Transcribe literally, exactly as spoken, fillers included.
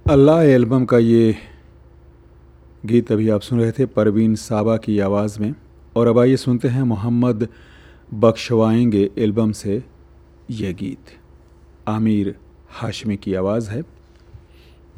अल्लाह album का ये गीत अभी आप सुन रहे थे परवीन साबा की आवाज़ में। और अब आइए सुनते हैं मोहम्मद बख्शवाएंगे एल्बम से ये गीत। आमिर हाशमी की आवाज़ है।